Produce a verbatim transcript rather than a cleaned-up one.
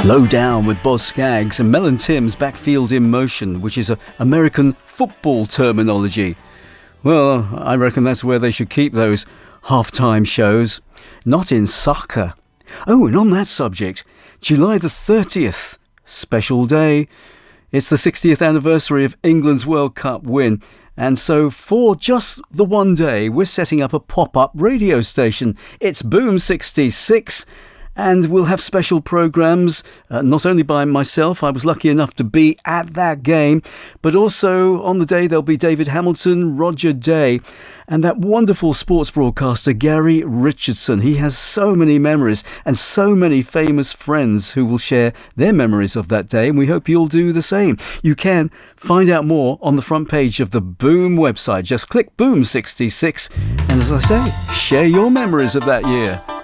Low Down with Boz Scaggs and Mel and Tim's Backfield in Motion, which is a American football terminology. Well, I reckon that's where they should keep those halftime shows, not in soccer. Oh, and on that subject, July the thirtieth, special day. It's the sixtieth anniversary of England's World Cup win. And so for just the one day, we're setting up a pop-up radio station. It's Boom sixty-six. And we'll have special programmes, uh, not only by myself, I was lucky enough to be at that game, but also on the day there'll be David Hamilton, Roger Day, and that wonderful sports broadcaster Gary Richardson. He has so many memories and so many famous friends who will share their memories of that day, and we hope you'll do the same. You can find out more on the front page of the Boom website. Just click Boom sixty-six, and as I say, share your memories of that year.